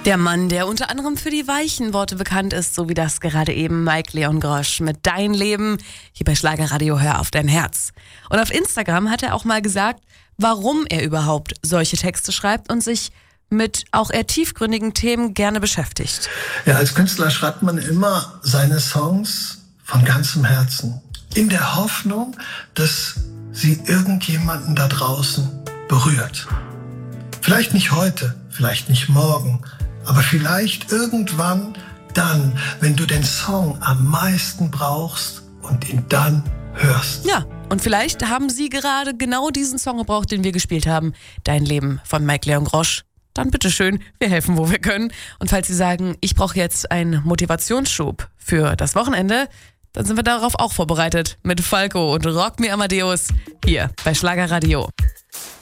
Der Mann, der unter anderem für die weichen Worte bekannt ist, so wie das gerade eben Mike Leon Grosch mit Dein Leben, hier bei Schlagerradio Hör auf dein Herz. Und auf Instagram hat er auch mal gesagt, warum er überhaupt solche Texte schreibt und sich mit auch eher tiefgründigen Themen gerne beschäftigt. Ja, als Künstler schreibt man immer seine Songs von ganzem Herzen, in der Hoffnung, dass sie irgendjemanden da draußen berührt. Vielleicht nicht heute, vielleicht nicht morgen, aber vielleicht irgendwann dann, wenn du den Song am meisten brauchst und ihn dann hörst. Ja, und vielleicht haben Sie gerade genau diesen Song gebraucht, den wir gespielt haben. Dein Leben von Mike Leon Grosch. Dann bitteschön, wir helfen, wo wir können. Und falls Sie sagen, ich brauche jetzt einen Motivationsschub für das Wochenende, dann sind wir darauf auch vorbereitet mit Falco und Rock Me Amadeus hier bei Schlagerradio.